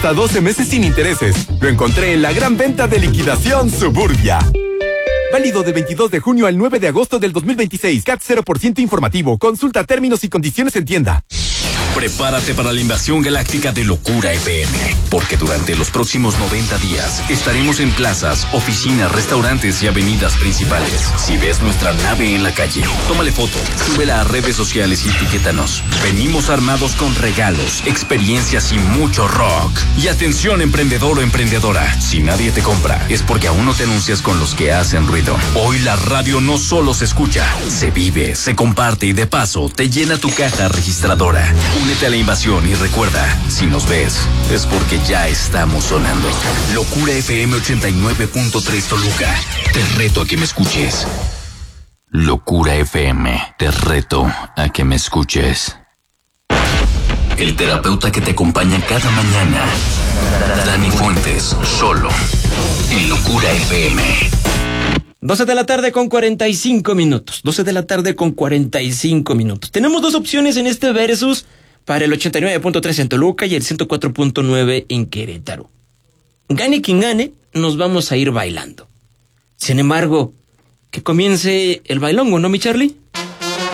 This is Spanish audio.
hasta 12 meses sin intereses. Lo encontré en la gran venta de liquidación Suburbia. Válido del 22 de junio al 9 de agosto del 2026. CAT 0% informativo. Consulta términos y condiciones en tienda. Prepárate para la invasión galáctica de Locura FM, porque durante los próximos 90 días estaremos en plazas, oficinas, restaurantes y avenidas principales. Si ves nuestra nave en la calle, tómale foto, súbela a redes sociales y etiquétanos. Venimos armados con regalos, experiencias y mucho rock. Y atención, emprendedor o emprendedora, si nadie te compra, es porque aún no te anuncias con los que hacen ruido. Hoy la radio no solo se escucha, se vive, se comparte y de paso te llena tu caja registradora. Únete a la invasión y recuerda, si nos ves, es porque ya estamos sonando. Locura FM 89.3 Toluca. Te reto a que me escuches. Locura FM. Te reto a que me escuches. El terapeuta que te acompaña cada mañana. Dani Fuentes, solo en Locura FM. 12 de la tarde con 45 minutos. 12 de la tarde con 45 minutos. Tenemos dos opciones en este versus para el 89.3 en Toluca y el 104.9 en Querétaro. Gane quien gane, nos vamos a ir bailando. Sin embargo, que comience el bailongo, ¿no, mi Charlie?